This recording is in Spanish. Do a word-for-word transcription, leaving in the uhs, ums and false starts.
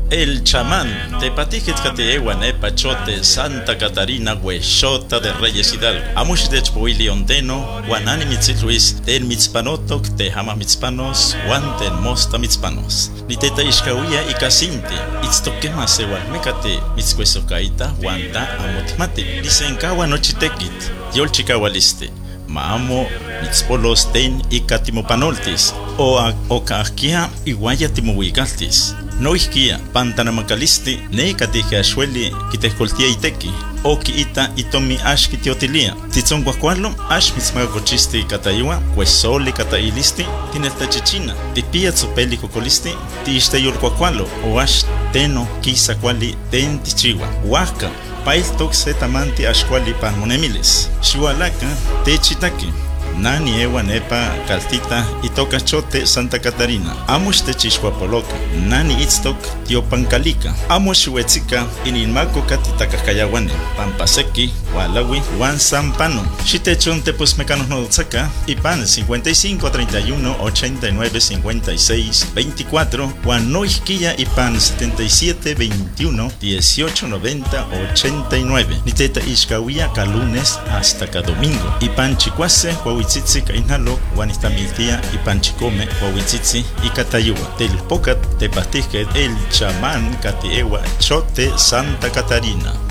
El chamán, tepatijet kateewan epa chote Santa Catarina huexota de Reyes Hidalgo. Amush de chpoili ondeno, guanani mitzit Luis, ten mitzpanotok, te hama mitzpanos, guan ten mosta mitzpanos. Ni teta ishkawia y casinti, itztokema sewal mecate, mitzcuesocaita, guanta amotmati. Lisenkawa nochitekit, yol chikawaliste. Maamo mitzpolos ten y katimopanoltis, o okahkia iguaya timohuigaltis. No isquia, pantanamacalisti, ne catija shueli, kitescoltia iteki, o kiita itomi ash kitiotilia. Titzon guacualo, ash mitzmagacochisti catayua, cuesole catailisti, tinelta chichina, tipia tsupeli cocolisti, tiste yol guacualo, o ash teno kisa quali ten tichiwa, huaca. Pail toxe tamanti ashquali panmonemiles. Shualaka, techitaki. Nani ewa nepa kaltita itoka chote Santa Catarina. Amush te chishwapoloka. Nani itztok tiopancalica. Amush huetzika ininmako katitakayawane. Pampaseki, walawi, wan sampano. Shitechon te pues mecanos no saca. Ipan cincuenta y cinco, treinta y uno, ochenta y nueve, cincuenta y seis, veinticuatro. Wan no isquilla ipan setenta y siete, veintiuno, dieciocho, noventa, ochenta y nueve. Niteta ishkawia ka lunes hasta ka domingo. Ipan chicuase, Huahuitzitzi kainalo, Guanistamiltia y Panchicome, Huahuitzitzi y Catayua. Del Pocat te pastisque el chamán Catiewa Chote Santa Catarina.